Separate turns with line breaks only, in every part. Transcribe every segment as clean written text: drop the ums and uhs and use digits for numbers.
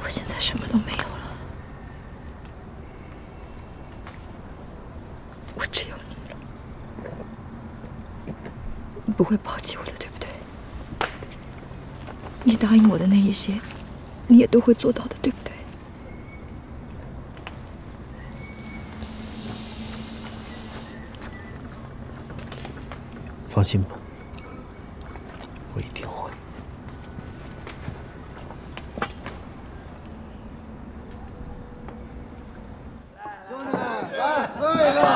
我现在什么都没有了，我只有你了。你不会抛弃我的，对不对？你答应我的那一些，你也都会做到的，对不对？
放心吧，我一定会。
兄弟们，来喝一个！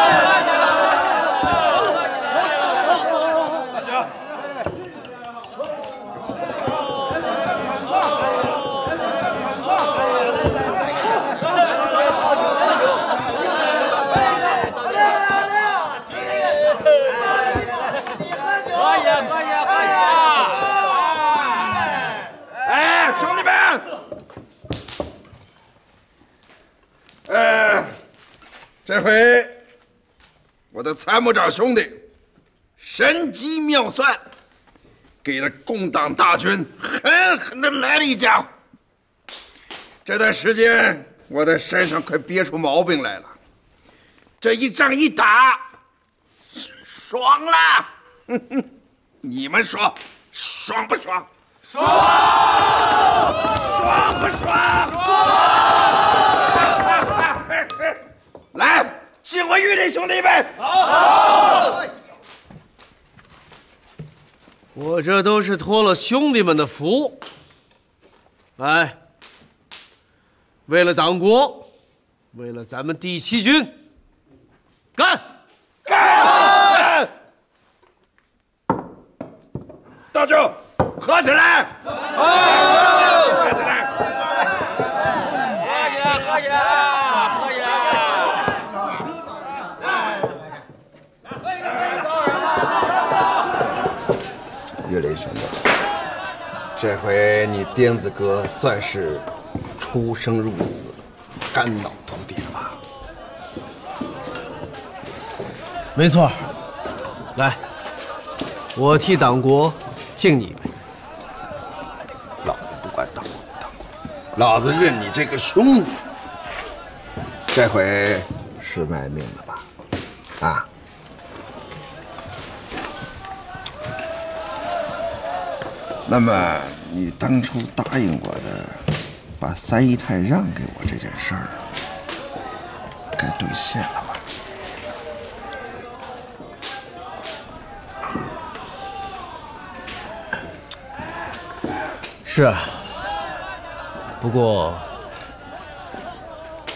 这回我的参谋长兄弟神机妙算，给了共党大军狠狠的来了一家伙。这段时间我在山上快憋出毛病来了，这一仗一打，爽了！你们说爽不爽？爽！爽不爽？爽！来，敬我玉林兄弟们！好！
我这都是托了兄弟们的福。来，为了党国，为了咱们第7军，干！
干！大舅，合起来！合起来！
喝起来！
岳雷兄弟，这回你钉子哥算是出生入死，肝脑涂地了吧？
没错。来，我替党国敬你一杯。
老子不管党国不党国，老子认你这个兄弟。这回是卖命了吧？啊！那么你当初答应我的，把三姨太让给我这件事儿，该兑现了吧？
是啊，不过